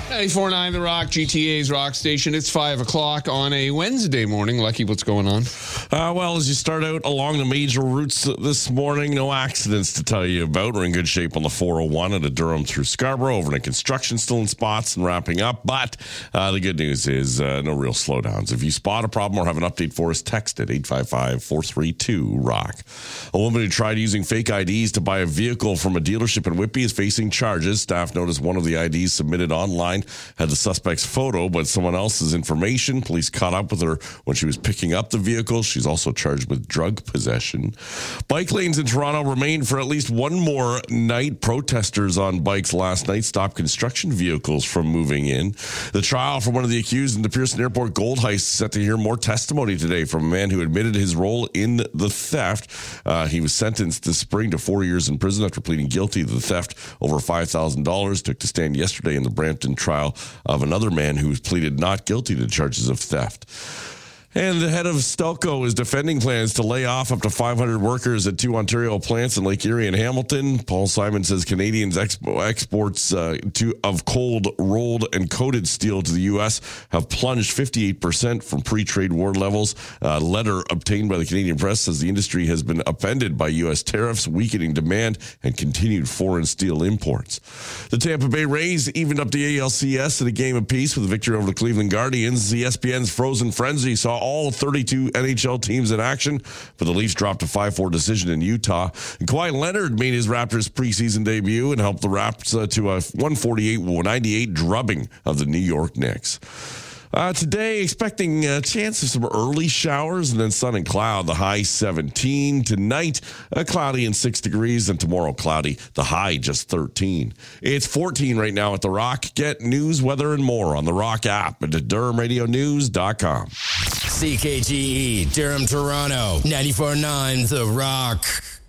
94.9 The Rock, GTA's Rock Station. It's 5 o'clock on a Wednesday morning. Lucky, what's going on? Well, as you start out along the major routes this morning, no accidents to tell you about. We're in good shape on the 401 at Durham through Scarborough. Overnight construction still in spots and wrapping up. But the good news is no real slowdowns. If you spot a problem or have an update for us, text it 855-432-ROCK. A woman who tried using fake IDs to buy a vehicle from a dealership in Whitby is facing charges. Staff noticed one of the IDs submitted online had the suspect's photo, but someone else's information. Police caught up with her when she was picking up the vehicle. She's also charged with drug possession. Bike lanes in Toronto remain for at least one more night. Protesters on bikes last night stopped construction vehicles from moving in. The trial for one of the accused in the Pearson Airport gold heist is set to hear more testimony today from a man who admitted his role in the theft. He was sentenced this spring to 4 years in prison after pleading guilty to the theft over $5,000. Took to stand yesterday in the Brampton trial of another man who was pleaded not guilty to charges of theft. And the head of Stelco is defending plans to lay off up to 500 workers at two Ontario plants in Lake Erie and Hamilton. Paul Simon says Canadians' exports of cold, rolled, and coated steel to the U.S. have plunged 58% from pre-trade war levels. A letter obtained by the Canadian Press says the industry has been upended by U.S. tariffs, weakening demand, and continued foreign steel imports. The Tampa Bay Rays evened up the ALCS in a game apiece with a victory over the Cleveland Guardians. ESPN's Frozen Frenzy saw all 32 NHL teams in action, but the Leafs dropped a 5-4 decision in Utah. And Kawhi Leonard made his Raptors preseason debut and helped the Raps to a 148-98 drubbing of the New York Knicks. Today, expecting a chance of some early showers and then sun and cloud, the high 17. Tonight, cloudy and 6 degrees, and tomorrow cloudy, the high just 13. It's 14 right now at The Rock. Get news, weather, and more on The Rock app at DurhamRadioNews.com. CKGE, Durham, Toronto, 94.9 The Rock.